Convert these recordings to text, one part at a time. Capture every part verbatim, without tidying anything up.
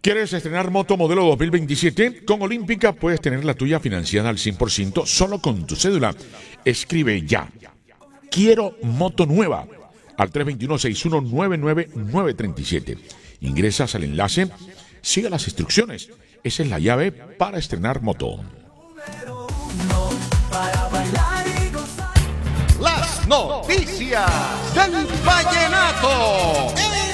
¿Quieres estrenar moto modelo dos mil veintisiete? Con Olímpica puedes tener la tuya financiada al cien por ciento solo con tu cédula. Escribe ya. Quiero moto nueva al tres dos uno, seis uno nueve nueve nueve tres siete. Ingresas al enlace, sigue las instrucciones. Esa es la llave para estrenar moto. Las noticias del vallenato.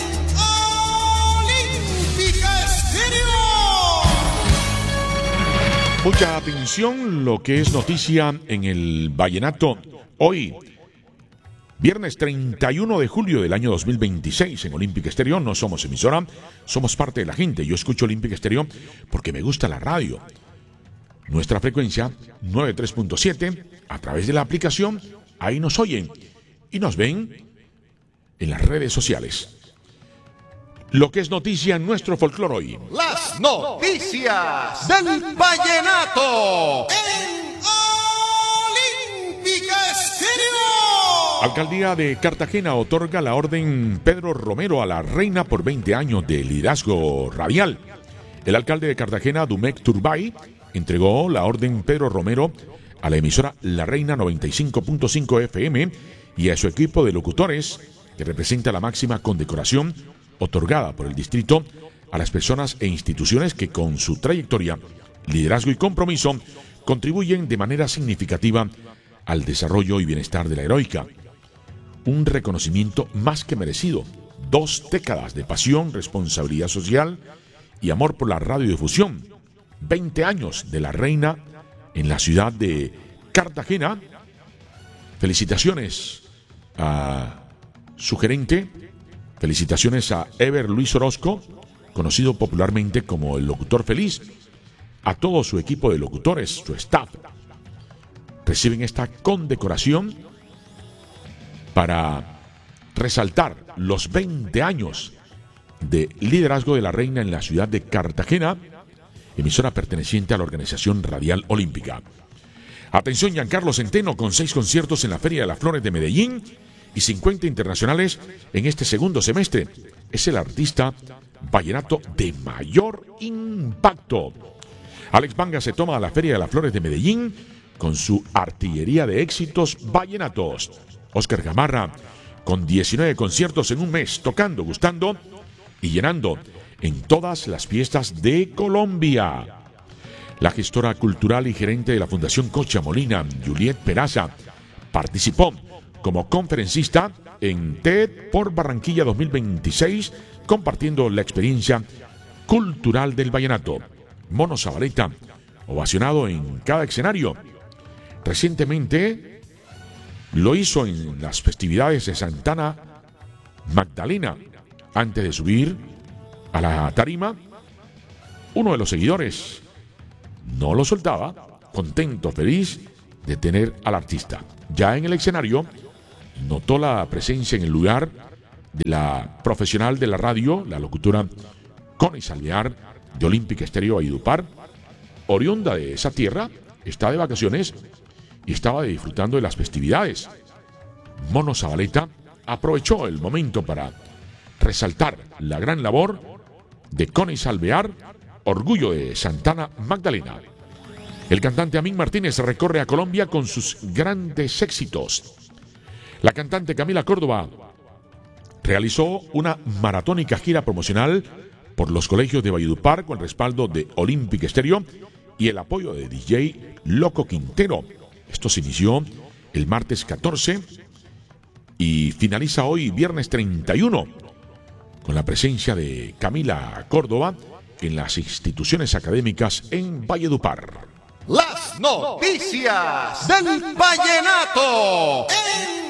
Mucha atención, lo que es noticia en el vallenato hoy, viernes treinta y uno de julio del año dos mil veintiséis en Olímpica Estéreo. No somos emisora, somos parte de la gente. Yo escucho Olímpica Estéreo porque me gusta la radio. Nuestra frecuencia noventa y tres punto siete, a través de la aplicación, ahí nos oyen y nos ven en las redes sociales. Lo que es noticia en nuestro folclore hoy. Las noticias del vallenato en Olímpica Estéreo. Alcaldía de Cartagena otorga la orden Pedro Romero a la reina por veinte años de liderazgo radial. El alcalde de Cartagena, Dumec Turbay, entregó la orden Pedro Romero a la emisora La Reina noventa y cinco punto cinco F M y a su equipo de locutores, que representa la máxima condecoración otorgada por el distrito a las personas e instituciones que con su trayectoria, liderazgo y compromiso contribuyen de manera significativa al desarrollo y bienestar de la heroica. Un reconocimiento más que merecido. Dos décadas de pasión, responsabilidad social y amor por la radiodifusión. veinte años de la reina en la ciudad de Cartagena. Felicitaciones a su gerente. Felicitaciones a Ever Luis Orozco, conocido popularmente como el locutor feliz, a todo su equipo de locutores, su staff. Reciben esta condecoración para resaltar los veinte años de liderazgo de la reina en la ciudad de Cartagena, emisora perteneciente a la Organización Radial Olímpica. Atención, Giancarlo Centeno con seis conciertos en la Feria de las Flores de Medellín y cincuenta internacionales en este segundo semestre. Es el artista vallenato de mayor impacto. Alex Banga se toma a la Feria de las Flores de Medellín con su artillería de éxitos vallenatos. Oscar Gamarra con diecinueve conciertos en un mes, tocando, gustando y llenando en todas las fiestas de Colombia. La gestora cultural y gerente de la Fundación Cocha Molina, Juliet Peraza, participó como conferencista en TED por Barranquilla dos mil veintiséis, compartiendo la experiencia cultural del vallenato. Mono Zabaleta, ovacionado en cada escenario. Recientemente lo hizo en las festividades de Santana Magdalena. Antes de subir a la tarima, uno de los seguidores no lo soltaba, contento, feliz de tener al artista. Ya en el escenario, notó la presencia en el lugar de la profesional de la radio, la locutora Connie Salvear, de Olímpica Estéreo Valledupar, oriunda de esa tierra, está de vacaciones y estaba disfrutando de las festividades. Mono Zabaleta aprovechó el momento para resaltar la gran labor de Connie Salvear, orgullo de Santana Magdalena. El cantante Amín Martínez recorre a Colombia con sus grandes éxitos. La cantante Camila Córdoba realizó una maratónica gira promocional por los colegios de Valledupar con el respaldo de Olímpica Estéreo y el apoyo de D J Loco Quintero. Esto se inició el martes catorce y finaliza hoy viernes treinta y uno con la presencia de Camila Córdoba en las instituciones académicas en Valledupar. Las noticias del vallenato en